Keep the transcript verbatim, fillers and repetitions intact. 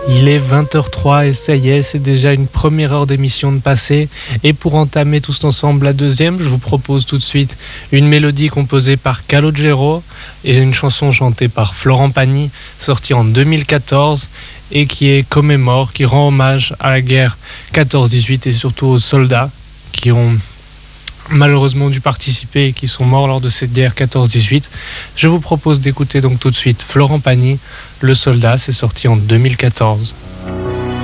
Il est vingt heures trois et ça y est, c'est déjà une première heure d'émission de passé. Et pour entamer tous ensemble la deuxième, je vous propose tout de suite une mélodie composée par Calogero et une chanson chantée par Florent Pagny, sortie en deux mille quatorze et qui est commémore, qui rend hommage à la guerre quatorze dix-huit et surtout aux soldats qui ont malheureusement dû participer et qui sont morts lors de cette guerre quatorze dix-huit. Je vous propose d'écouter donc tout de suite Florent Pagny, Le Soldat, c'est sorti en deux mille quatorze.